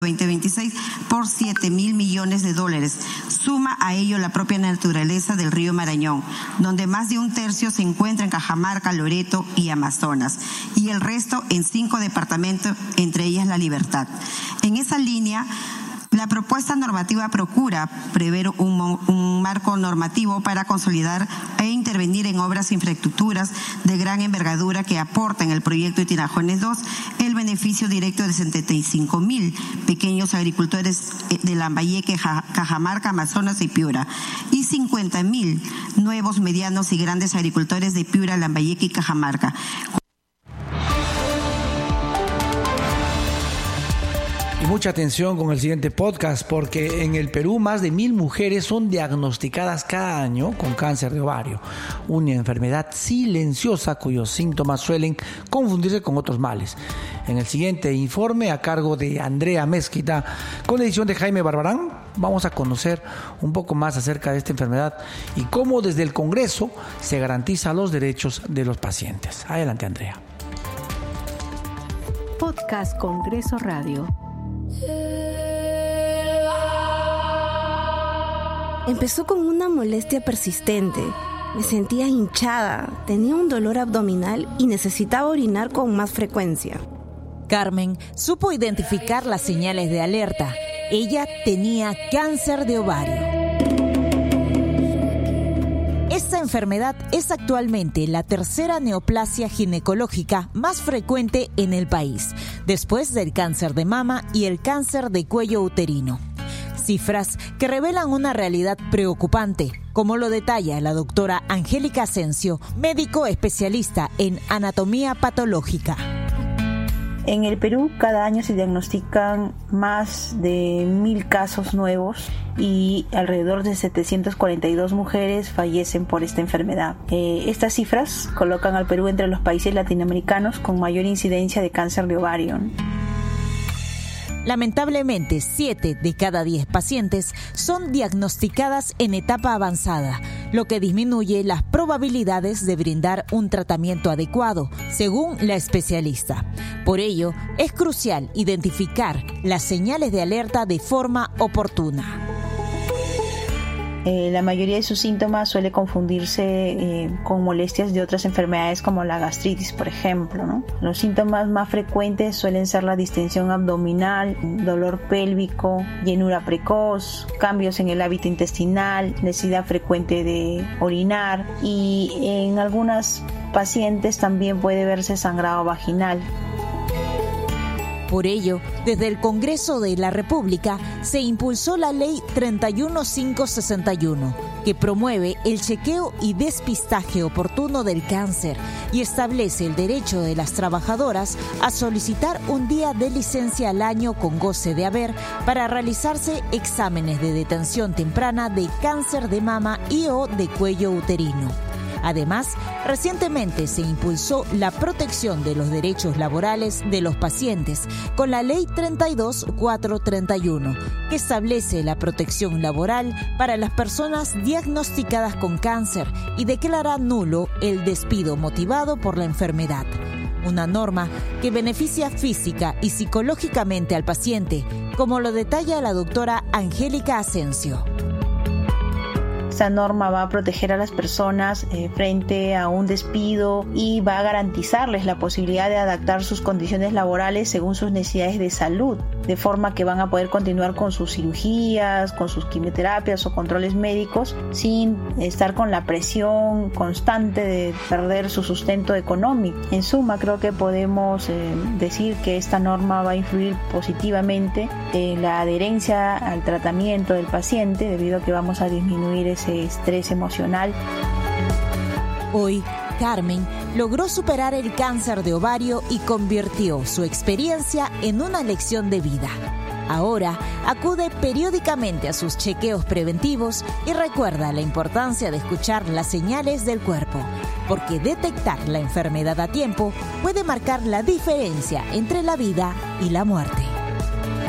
2026 por $7.000 millones. Suma a ello la propia naturaleza del río Marañón, donde más de un tercio se encuentra en Cajamarca, Loreto y Amazonas, y el resto en 5 departamentos, entre ellas La Libertad. En esa línea, la propuesta normativa procura prever un marco normativo para consolidar e intervenir en obras e infraestructuras de gran envergadura que aportan el proyecto de Tinajones 2 el beneficio directo de 75.000 pequeños agricultores de Lambayeque, Cajamarca, Amazonas y Piura, y 50.000 nuevos medianos y grandes agricultores de Piura, Lambayeque y Cajamarca. Y mucha atención con el siguiente podcast, porque en el Perú más de 1.000 mujeres son diagnosticadas cada año con cáncer de ovario, una enfermedad silenciosa cuyos síntomas suelen confundirse con otros males. En el siguiente informe, a cargo de Andrea Mezquita, con la edición de Jaime Barbarán, vamos a conocer un poco más acerca de esta enfermedad y cómo desde el Congreso se garantiza los derechos de los pacientes. Adelante, Andrea. Podcast Congreso Radio. Empezó con una molestia persistente. Me sentía hinchada, tenía un dolor abdominal y necesitaba orinar con más frecuencia. Carmen supo identificar las señales de alerta. Ella tenía cáncer de ovario. Esta enfermedad es actualmente la tercera neoplasia ginecológica más frecuente en el país, después del cáncer de mama y el cáncer de cuello uterino. Cifras que revelan una realidad preocupante, como lo detalla la doctora Angélica Asensio, médico especialista en anatomía patológica. En el Perú cada año se diagnostican más de 1.000 casos nuevos y alrededor de 742 mujeres fallecen por esta enfermedad. Estas cifras colocan al Perú entre los países latinoamericanos con mayor incidencia de cáncer de ovario. Lamentablemente, 7 de cada 10 pacientes son diagnosticadas en etapa avanzada, lo que disminuye las probabilidades de brindar un tratamiento adecuado, según la especialista. Por ello, es crucial identificar las señales de alerta de forma oportuna. La mayoría de sus síntomas suele confundirse con molestias de otras enfermedades como la gastritis, por ejemplo, ¿no? Los síntomas más frecuentes suelen ser la distensión abdominal, dolor pélvico, llenura precoz, cambios en el hábito intestinal, necesidad frecuente de orinar y en algunas pacientes también puede verse sangrado vaginal. Por ello, desde el Congreso de la República se impulsó la Ley 31561, que promueve el chequeo y despistaje oportuno del cáncer y establece el derecho de las trabajadoras a solicitar un día de licencia al año con goce de haber para realizarse exámenes de detección temprana de cáncer de mama y o de cuello uterino. Además, recientemente se impulsó la protección de los derechos laborales de los pacientes con la Ley 32431, que establece la protección laboral para las personas diagnosticadas con cáncer y declara nulo el despido motivado por la enfermedad. Una norma que beneficia física y psicológicamente al paciente, como lo detalla la doctora Angélica Asensio. Esta norma va a proteger a las personas frente a un despido y va a garantizarles la posibilidad de adaptar sus condiciones laborales según sus necesidades de salud, de forma que van a poder continuar con sus cirugías, con sus quimioterapias o controles médicos sin estar con la presión constante de perder su sustento económico. En suma, creo que podemos decir que esta norma va a influir positivamente en la adherencia al tratamiento del paciente, debido a que vamos a disminuir ese estrés emocional. Hoy, Carmen logró superar el cáncer de ovario y convirtió su experiencia en una lección de vida. Ahora acude periódicamente a sus chequeos preventivos y recuerda la importancia de escuchar las señales del cuerpo, porque detectar la enfermedad a tiempo puede marcar la diferencia entre la vida y la muerte.